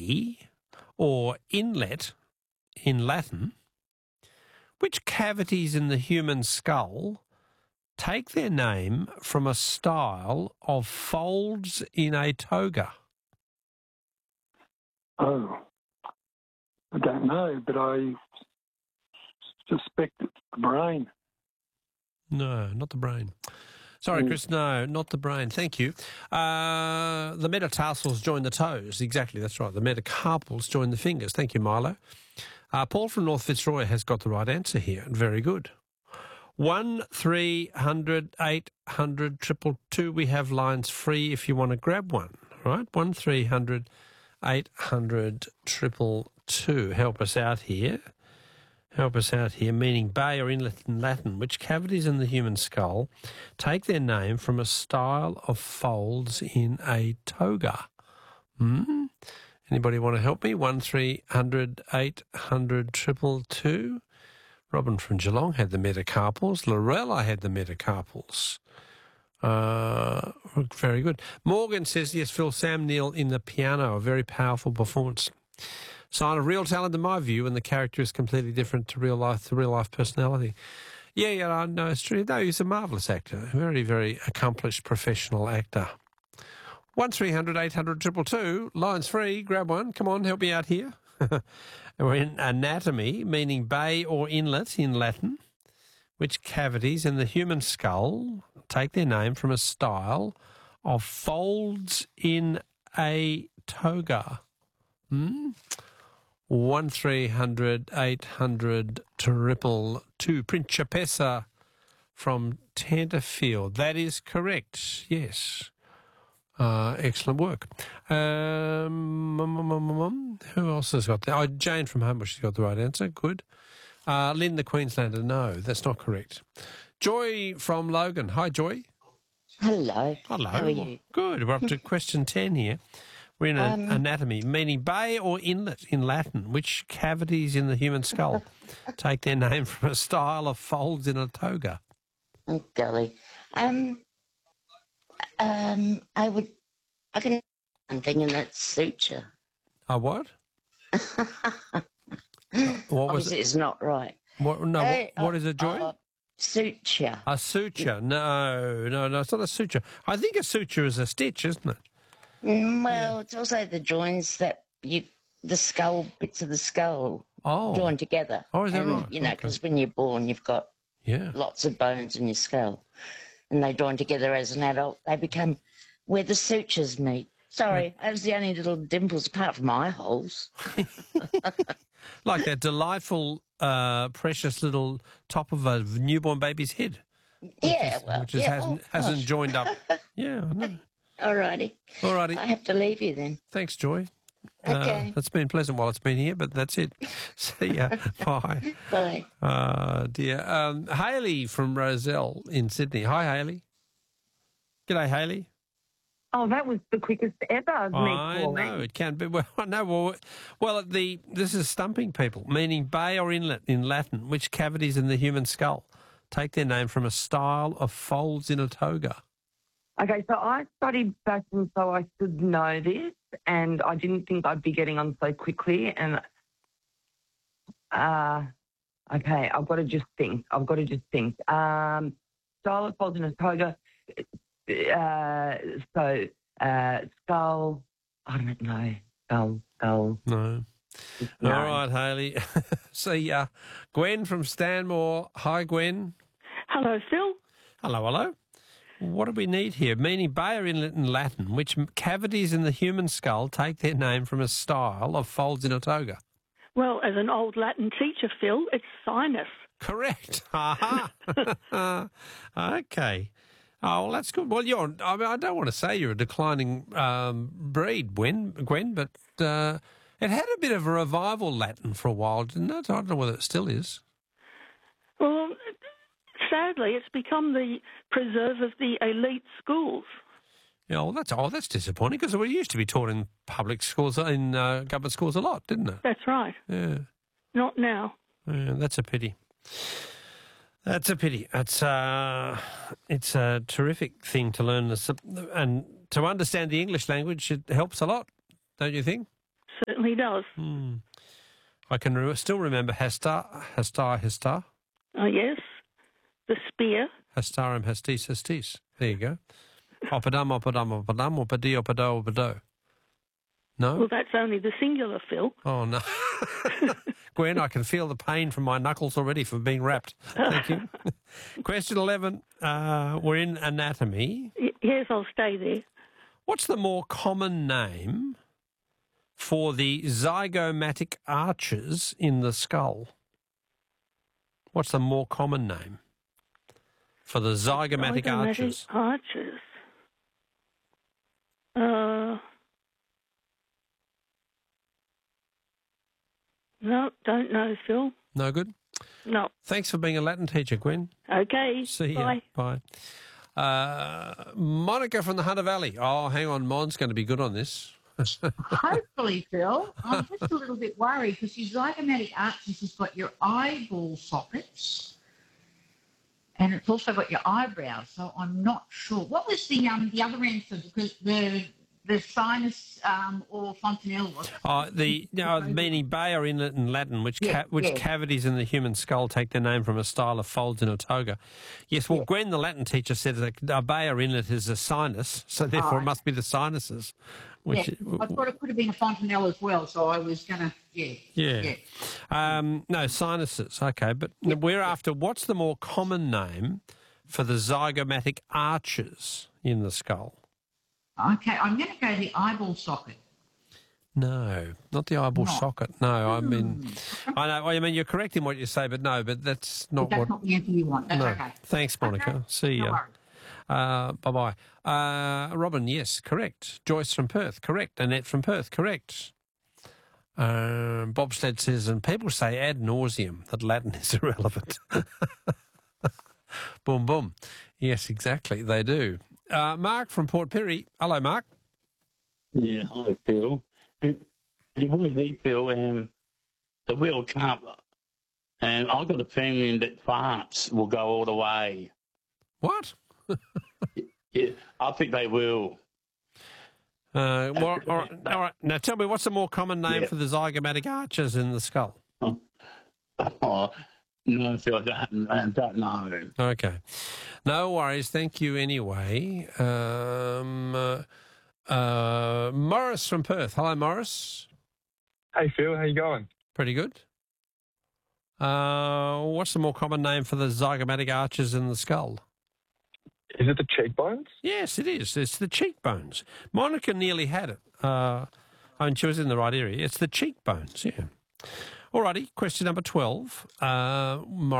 bay or inlet in Latin, which cavities in the human skull take their name from a style of folds in a toga? Oh, I don't know, but I suspect it's the brain. No, not the brain. Sorry, Chris, no, not the brain. Thank you. The metatarsals join the toes. Exactly, that's right. The metacarpals join the fingers. Thank you, Milo. Paul from North Fitzroy has got the right answer here. Very good. 1300 800 222. We have lines free if you want to grab one. All right, 1300 800 222. Help us out here. Help us out here, meaning bay or inlet in Latin, which cavities in the human skull take their name from a style of folds in a toga. Anybody want to help me? 1300 800 222. Robin from Geelong had the metacarpals. Lorella had the metacarpals. Very good. Morgan says, yes, Phil, Sam Neill in the piano, a very powerful performance. Sign of real talent in my view, and the character is completely different to real life personality. Yeah, no, it's true. No, he's a marvellous actor, a very, very accomplished professional actor. 1300 800 222, lines free, grab one. Come on, help me out here. We're in anatomy, meaning bay or inlet in Latin, which cavities in the human skull take their name from a style of folds in a toga. 1300 800 222. Principessa from Tenterfield. That is correct, yes. Excellent work. Who else has got that? Oh, Jane from Homebush has got the right answer. Good. Lynn the Queenslander, no, that's not correct. Joy from Logan. Hi, Joy. Hello. Hello. How are you? Good. We're up to question 10 here. We're in anatomy, meaning bay or inlet in Latin, which cavities in the human skull take their name from a style of folds in a toga. Oh, golly. I can I'm thinking that's suture. A what? What was Obviously, it? it's not right. What is it, Joy? Suture. A suture? No, it's not a suture. I think a suture is a stitch, isn't it? Well, it's also the joints that the skull, bits of the skull join together. Oh, is that right? You know, because when you're born, you've got lots of bones in your skull, and they join together as an adult. They become where the sutures meet. Sorry, that was the only little dimples apart from eye holes. Like that delightful, precious little top of a newborn baby's head. Which hasn't joined up. Yeah, I know. Alrighty. I have to leave you then. Thanks, Joy. Okay. It's been pleasant while it's been here, but that's it. See ya. Bye. Bye. Dear. Hayley from Roselle in Sydney. Hi, Hayley. G'day, Hayley. Oh, that was the quickest ever. I know, it can be. This is stumping people, meaning bay or inlet in Latin, which cavities in the human skull take their name from a style of folds in a toga. Okay, so I studied fashion so I should know this, and I didn't think I'd be getting on so quickly. And, okay, I've got to just think. Style of folds in a toga. Skull, I don't know. Skull. No. All right, Hayley. See ya. Gwen from Stanmore. Hi, Gwen. Hello, Phil. Hello. What do we need here? Meaning bay or inlet in Latin, which cavities in the human skull take their name from a style of folds in a toga. Well, as an old Latin teacher, Phil, it's sinus. Correct. Aha. Okay. Oh, well, that's good. Well, I don't want to say you're a declining breed, Gwen, but it had a bit of a revival, Latin, for a while, didn't it? I don't know whether it still is. Well, sadly, it's become the preserve of the elite schools. Yeah, well, that's disappointing because we used to be taught in public schools, in government schools a lot, didn't it? That's right. Yeah. Not now. Yeah, that's a pity. That's a pity. It's a terrific thing to learn, and to understand the English language, it helps a lot, don't you think? certainly does. I can still remember Hastar. Yes. The spear. Hastarim, hastis. There you go. Opadum, opado. No? Well, that's only the singular, Phil. Oh, no. Gwen, I can feel the pain from my knuckles already from being wrapped. Thank you. Question 11. We're in anatomy. Yes, I'll stay there. What's the more common name for the zygomatic arches in the skull? What's the more common name for the zygomatic arches? No, don't know, Phil. No good? No. Thanks for being a Latin teacher, Gwen. Okay. See Bye. ya. Bye. Monica from the Hunter Valley. Oh, hang on. Mon's going to be good on this. Hopefully, Phil. I'm just a little bit worried because your zygomatic arches has got your eyeball sockets and it's also got your eyebrows, so I'm not sure. What was the other answer? Because the sinus or fontanelle was. Meaning Bayer inlet in Latin, which cavities in the human skull take their name from a style of folds in a toga. Yes, well, Gwen, the Latin teacher, said that a Bayer inlet is a sinus, so therefore it must be the sinuses. I thought it could have been a fontanelle as well, so I was going to, no, sinuses, okay, but we're after what's the more common name for the zygomatic arches in the skull? Okay, I'm going to go the eyeball socket. No, not the eyeball socket. No, I mean, I know. I mean, you're correct in what you say, but no, but that's not that's not the answer you want. That's okay. Thanks, Monica. Okay. See ya. No bye-bye. Robin, yes, correct. Joyce from Perth, correct. Annette from Perth, correct. Bobsled says, and people say ad nauseum that Latin is irrelevant. Boom, boom. Yes, exactly, they do. Mark from Port Pirie. Hello, Mark. Yeah, hi, Phil. You want me, Phil, the World Cup, and I've got a feeling that farts will go all the way. What? Yeah, I think they will. All right. Now tell me, what's the more common name for the zygomatic arches in the skull? No, Phil, I don't know. Okay. No worries. Thank you anyway. Morris from Perth. Hello, Morris. Hey, Phil. How you going? Pretty good. What's the more common name for the zygomatic arches in the skull? Is it the cheekbones? Yes, it is. It's the cheekbones. Monica nearly had it. She was in the right area. It's the cheekbones, yeah. All righty, question number 12.